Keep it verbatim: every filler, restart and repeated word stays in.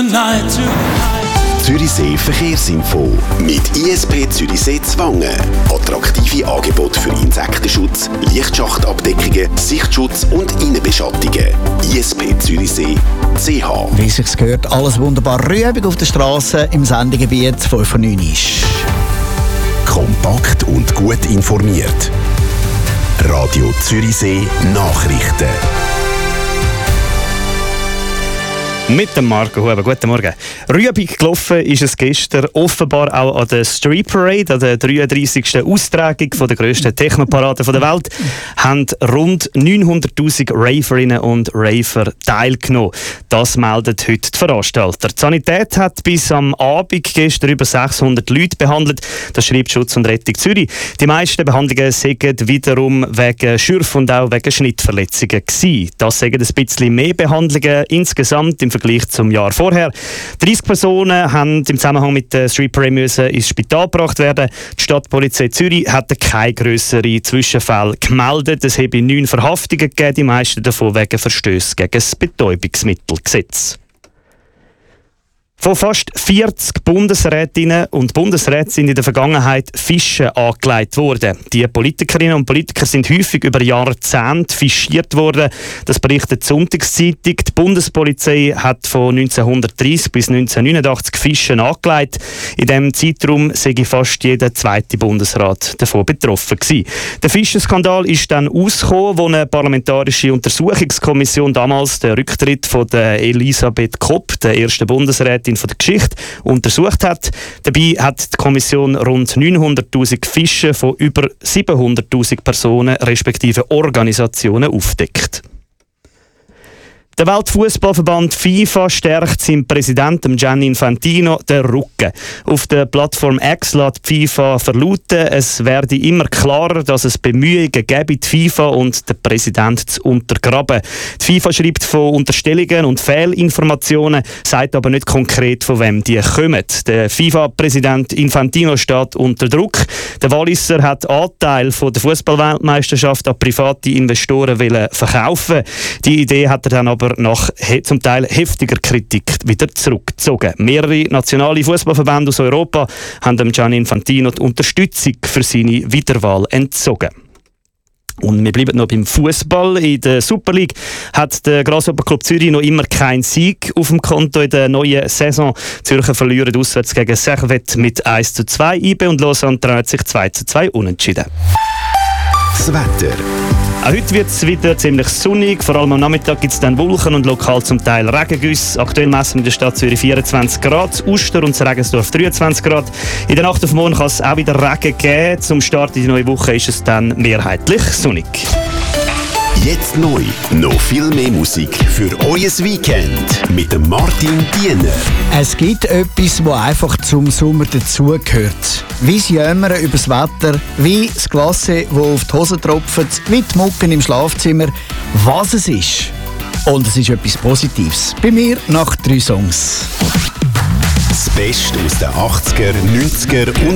Zürichsee Verkehrsinfo mit I S P Zürichsee Zwangen. Attraktive Angebote für Insektenschutz, Lichtschachtabdeckungen, Sichtschutz und Innenbeschattungen. I S P Zürichsee punkt c h. Wie sich's gehört, alles wunderbar rübig auf der Straße im Sendegebiet fünf neun ist. Kompakt und gut informiert. Radio Zürichsee Nachrichten. Mit dem Marco Huber. Guten Morgen. Rübig gelaufen ist es gestern offenbar auch an der Street Parade, an der dreiunddreissigsten Austragung von der grössten Technoparade der Welt, haben rund neunhunderttausend Raverinnen und Raver teilgenommen. Das meldet heute die Veranstalter. Die Sanität hat bis am Abend gestern über sechshundert Leute behandelt. Das schreibt Schutz und Rettung Zürich. Die meisten Behandlungen seien wiederum wegen Schürf und auch wegen Schnittverletzungen gewesen. Das seien ein bisschen mehr Behandlungen insgesamt im Vergleich zum Jahr vorher. dreissig Personen haben im Zusammenhang mit der Street Parade müssen ins Spital gebracht werden. Die Stadtpolizei Zürich hat keine grösseren Zwischenfälle gemeldet. Es habe neun Verhaftungen gegeben, die meisten davon wegen Verstößen gegen das Betäubungsmittelgesetz. Von fast vierzig Bundesrätinnen und Bundesräten sind in der Vergangenheit Fische angelegt worden. Die Politikerinnen und Politiker sind häufig über Jahrzehnte fischiert worden. Das berichtet die Sonntagszeitung. Die Bundespolizei hat von neunzehnhundertdreissig bis neunzehnhundertneunundachtzig Fische angelegt. In diesem Zeitraum sei fast jeder zweite Bundesrat davon betroffen gewesen. Der Fischenskandal ist dann ausgekommen, wo eine parlamentarische Untersuchungskommission damals den Rücktritt von der Elisabeth Kopp, der ersten Bundesrätin von der Geschichte, untersucht hat. Dabei hat die Kommission rund neunhunderttausend Fische von über siebenhunderttausend Personen respektive Organisationen aufdeckt. Der Weltfußballverband FIFA stärkt seinem Präsidenten Gianni Infantino den Rücken. Auf der Plattform X lässt die FIFA verlauten, es werde immer klarer, dass es Bemühungen gäbe, die FIFA und den Präsidenten zu untergraben. Die FIFA schreibt von Unterstellungen und Fehlinformationen, sagt aber nicht konkret, von wem die kommen. Der FIFA-Präsident Infantino steht unter Druck. Der Walliser hat Anteil von der Fußballweltmeisterschaft an private Investoren wollen verkaufen. Die Idee hat er dann aber nach zum Teil heftiger Kritik wieder zurückgezogen. Mehrere nationale Fußballverbände aus Europa haben dem Gianni Infantino die Unterstützung für seine Wiederwahl entzogen. Und wir bleiben noch beim Fußball. In der Super League hat der Grasshopper Club Zürich noch immer keinen Sieg auf dem Konto in der neuen Saison. Die Zürcher verlieren auswärts gegen Servette mit eins zu zwei. I B und Lausanne trennt sich zwei zu zwei unentschieden. Das Wetter. Auch heute wird es wieder ziemlich sonnig. Vor allem am Nachmittag gibt es dann Wolken und lokal zum Teil Regengüsse. Aktuell messen wir in der Stadt Zürich vierundzwanzig Grad, das Uster und das Regensdorf dreiundzwanzig Grad. In der Nacht auf morgen kann es auch wieder Regen geben. Zum Start in die neue Woche ist es dann mehrheitlich sonnig. Jetzt neu. Noch viel mehr Musik für euer Weekend mit dem Martin Diener. Es gibt etwas, das einfach zum Sommer dazugehört. Wie das Jämmern über das Wetter, wie das Glasse, das auf die Hose tropft, wie die Mucken im Schlafzimmer. Was es ist. Und es ist etwas Positives. Bei mir nach drei Songs. Das Beste aus den achtziger, neunziger und